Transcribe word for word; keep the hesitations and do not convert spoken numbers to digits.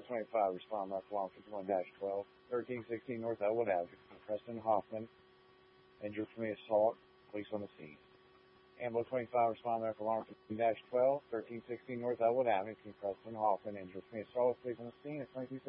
twenty-five, respond left along fifty-one twelve, thirteen sixteen North Elwood Avenue. Preston Hoffman, injured from the assault. Police on the scene. Ambulance twenty-five, respond left alarm fifteen twelve, thirteen sixteen North Elwood Avenue. Preston Hoffman, injured from the assault. Police on the scene at twenty-two